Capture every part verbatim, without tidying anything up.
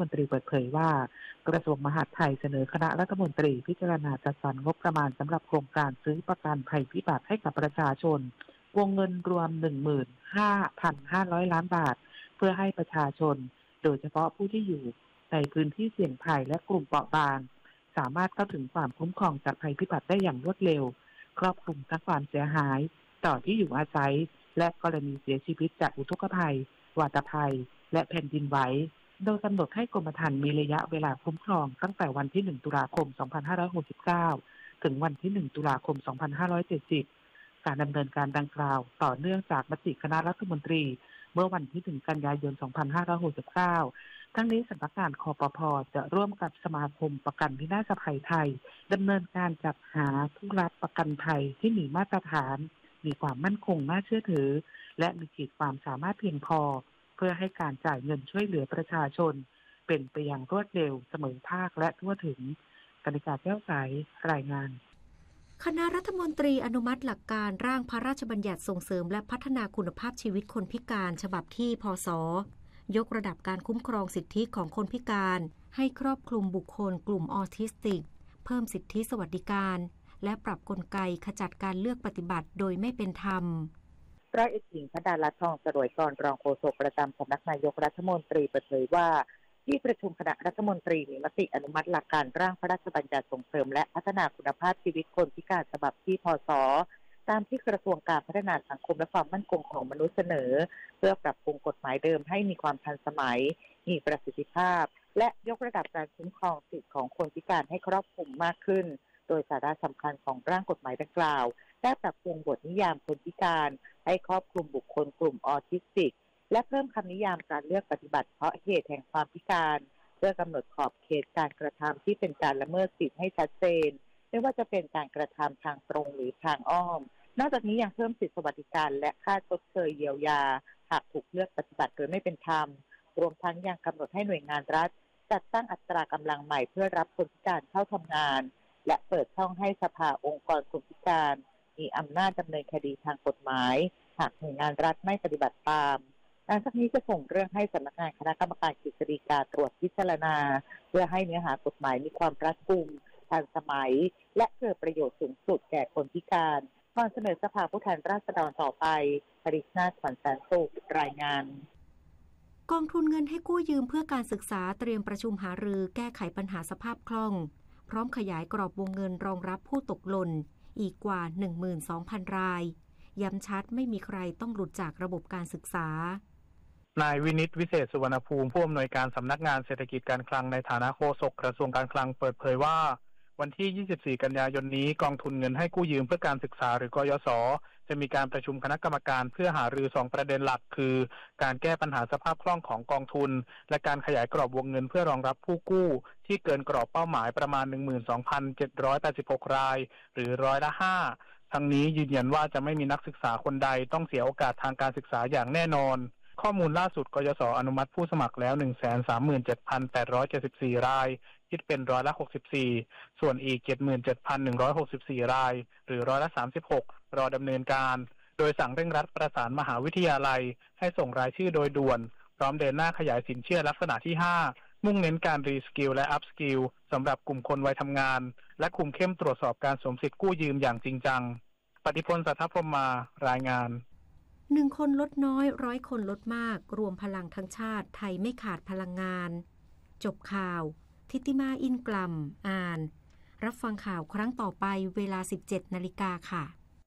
มนตรีเปิดเผยว่ากระทรวงมหาดไทยเสนอคณะรัฐมนตรีพิจารณาจัดสรรงบประมาณสำหรับโครงการซื้อประกันภัยพิบัติให้กับประชาชนวงเงินรวม หนึ่งหมื่นห้าพันห้าร้อย ล้านบาทเพื่อให้ประชาชนโดยเฉพาะผู้ที่อยู่ในพื้นที่เสี่ยงภัยและกลุ่มเปราะบางสามารถเข้าถึงความคุ้มครองจากภัยพิบัติได้อย่างรวดเร็วครอบคลุมทั้งความเสียหายต่อที่อยู่อาศัยและกรณีเสียชีวิตจากอุทกภัยวาตภัยและแผ่นดินไหวโดยกำหนดให้กรมธรรม์มีระยะเวลาคุ้มครองตั้งแต่วันที่ หนึ่ง ตุลาคม สองพันห้าร้อยหกสิบเก้า ถึงวันที่ หนึ่ง ตุลาคม สองพันห้าร้อยเจ็ดสิบ การดำเนินการดังกล่าวต่อเนื่องจากมติคณะรัฐมนตรีเมื่อวันที่ หนึ่ง กันยายน สองพันห้าร้อยหกสิบเก้า ทั้งนี้สำนักงานคปภ.จะร่วมกับสมาคมประกันวินาศภัยไทยดำเนินการจัดหาผู้รับประกันภัยที่มีมาตรฐานมีความมั่นคงน่าเชื่อถือและมีขีดความสามารถเพียงพอเพื่อให้การจ่ายเงินช่วยเหลือประชาชนเป็นไปอย่างรวดเร็วเสมอภาคและทั่วถึงกนิกาแก้วใสรายงานคณะรัฐมนตรีอนุมัติหลักการร่างพระราชบัญญัติส่งเสริมและพัฒนาคุณภาพชีวิตคนพิการฉบับที่พ.ศ.ยกระดับการคุ้มครองสิทธิของคนพิการให้ครอบคลุมบุคคลกลุ่มออทิสติกเพิ่มสิทธิสวัสดิการและปรับกลไกขจัดการเลือกปฏิบัติโดยไม่เป็นธรรมร้อยเอกหญิงพดาลัตน์ทองสรวยกรรองโฆษกประจำสำนักนายกรัฐมนตรีเปิดเผยว่าที่ประชุมคณะรัฐมนตรีมีมติอนุมัติหลักการร่างพระราชบัญญัติส่งเสริมและพัฒนาคุณภาพชีวิตคนพิการฉบับที่พ.ศ.ตามที่กระทรวงการพัฒนาสังคมและความมั่นคงของมนุษย์เสนอเพื่อปรับปรุงกฎหมายเดิมให้มีความทันสมัยมีประสิทธิภาพและยกระดับการคุ้มครองสิทธิของคนพิการให้ครอบคลุมมากขึ้นโดยสาระสำคัญของร่างกฎหมายดังกล่าวได้ปรับปรุงบทนิยามคนพิการให้ครอบคลุมบุคคลกลุ่มออทิสติกและเพิ่มคำนิยามการเลือกปฏิบัติเพราะเหตุแห่งความพิการเพื่อกำหนดขอบเขตการกระทำที่เป็นการละเมิดสิทธิให้ชัดเจนไม่ว่าจะเป็นการกระทำทางตรงหรือทางอ้อมนอกจากนี้ยังเพิ่มสิทธิสวัสดิการและค่าชดเชยเยียวยาหากถูกเลือกปฏิบัติโดยไม่เป็นธรรมรวมทั้งยังกำหนดให้หน่วยงานรัฐจัดตั้งอัตรากำลังใหม่เพื่อรับคนพิการเข้าทำงานและเปิดช่องให้สภาองค์กรคนพิการมีอำนาจดำเนินคดีทางกฎหมายหากหน่วยงานรัฐไม่ปฏิบัติตามหลังจากนี้จะส่งเรื่องให้สำนักงานคณะกรรมการกฤษฎีกาตรวจพิจารณาเพื่อให้เนื้อหากฎหมายมีความรัดกุมทันสมัยและเกิดประโยชน์สูงสุดแก่คนพิการก่อนเสนอสภาผู้แทนราษฎรต่อไปปริศนาถขวัญแสนสุขรายงานกองทุนเงินให้กู้ยืมเพื่อการศึกษาเตรียมประชุมหารือแก้ไขปัญหาสภาพคล่องพร้อมขยายกรอบวงเงินรองรับผู้ตกหล่นอีกกว่า หนึ่งหมื่นสองพัน รายย้ำชัดไม่มีใครต้องหลุดจากระบบการศึกษานายวินิตวิเศษสุวรรณภูมิผู้อำนวยการสำนักงานเศรษฐกิจการคลังในฐานะโฆษกกระทรวงการคลังเปิดเผยว่าวันที่ยี่สิบสี่กันยายนนี้กองทุนเงินให้กู้ยืมเพื่อการศึกษาหรือกยศจะมีการประชุมคณะกรรมการเพื่อหารือสองประเด็นหลักคือการแก้ปัญหาสภาพคล่องของกองทุนและการขยายกรอบวงเงินเพื่อรองรับผู้กู้ที่เกินกรอบเป้าหมายประมาณ หนึ่งหมื่นสองพันเจ็ดร้อยแปดสิบหก รายหรือร้อยละห้าทั้งนี้ยืนยันว่าจะไม่มีนักศึกษาคนใดต้องเสียโอกาสทางการศึกษาอย่างแน่นอนข้อมูลล่าสุดกยศอนุมัติผู้สมัครแล้ว หนึ่งแสนสามหมื่นเจ็ดพันแปดร้อยเจ็ดสิบสี่ รายคิดเป็นร้อยละหกสิบสี่ส่วนอีก เจ็ดหมื่นเจ็ดพันหนึ่งร้อยหกสิบสี่ รายหรือร้อยละสามสิบหกรอดำเนินการโดยสั่งเร่งรัดประสานมหาวิทยาลัยให้ส่งรายชื่อโดยด่วนพร้อมเดินหน้าขยายสินเชื่อลักษณะที่ห้ามุ่งเน้นการรีสกิลและอัพสกิลสำหรับกลุ่มคนวัยทำงานและคุมเข้มตรวจสอบการสวมสิทธิ์กู้ยืมอย่างจริงจังปฏิพล สัทธพรหมมารายงานหนึ่งคนลดน้อยร้อยคนลดมากรวมพลังทั้งชาติไทยไม่ขาดพลังงานจบข่าวทิติมาอินกลัมอ่านรับฟังข่าวครั้งต่อไปเวลา สิบเจ็ดนาฬิกา ค่ะ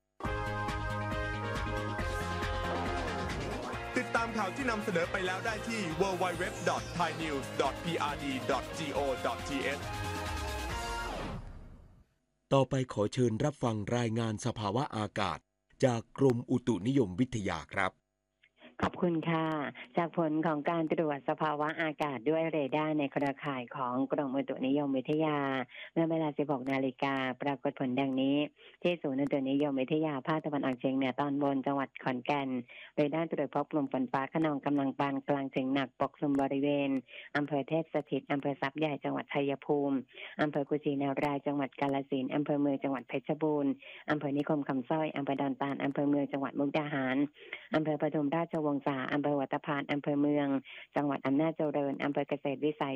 ติดตามข่าวที่นำเสนอไปแล้วได้ที่ ดับเบิลยู ดับเบิลยู ดับเบิลยู ดอท ไทยนิวส์ ดอท พี อาร์ ดี ดอท จี โอ ดอท ที เอชต่อไปขอเชิญรับฟังรายงานสภาวะอากาศจากกรมอุตุนิยมวิทยาครับขอบคุณค่ะจากผลของการตรวจสภาวะอากาศด้วยเรดาร์ในเครือข่ายของกรมอุตุนิยมวิทยาเมื่อเวลา สิบหกนาฬิกา ปรากฏผลดังนี้ที่ศูนย์อุตุนิยมวิทยาภาคตะวันออกเฉียงเหนือตอนบนจังหวัดขอนแก่นเรดาร์ตรวจพบกลุ่มฝนฟ้าคะนองกำลังปานกลางถึงหนักปกคลุมบริเวณอำเภอเทพสถิตอำเภอทรัพย์ใหญ่จังหวัดชัยภูมิอำเภอกุชินารายจังหวัดกาฬสินธุ์อำเภอเมืองจังหวัดเพชรบูรณ์อำเภอนิคมคำสร้อยอำเภอดอนตาลอำเภอเมืองจังหวัดมุกดาหารอำเภอปทุมราชวงศาอำเภอวัดตะพานอำเภอเมืองจังหวัดอำนาจเจริญอำเภอเกษตรวิสัย